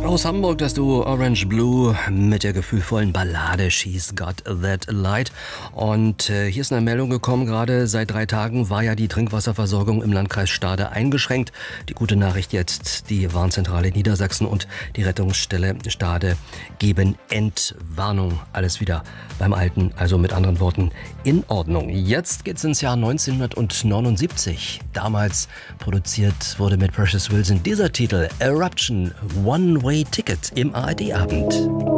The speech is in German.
Aus Hamburg das Duo Orange Blue mit der gefühlvollen Ballade She's Got That Light. Und hier ist eine Meldung gekommen, gerade seit 3 Tagen war ja die Trinkwasserversorgung im Landkreis Stade eingeschränkt. Die gute Nachricht jetzt, die Warnzentrale Niedersachsen und die Rettungsstelle Stade geben Entwarnung. Alles wieder beim Alten, also mit anderen Worten in Ordnung. Jetzt geht's ins Jahr 1979. Damals produziert wurde mit Precious Wilson dieser Titel Eruption One Way Ticket im ARD-Abend.